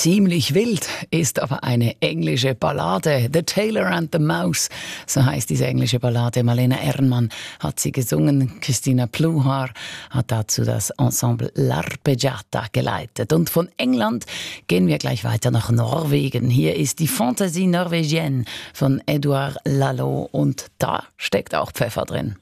Ziemlich wild ist aber eine englische Ballade. The Tailor and the Mouse, so heißt diese englische Ballade. Malena Ernmann hat sie gesungen. Christina Pluhar hat dazu das Ensemble L'Arpeggiata geleitet. Und von England gehen wir gleich weiter nach Norwegen. Hier ist die Fantasie Norvégienne von Edouard Lalo und da steckt auch Pfeffer drin.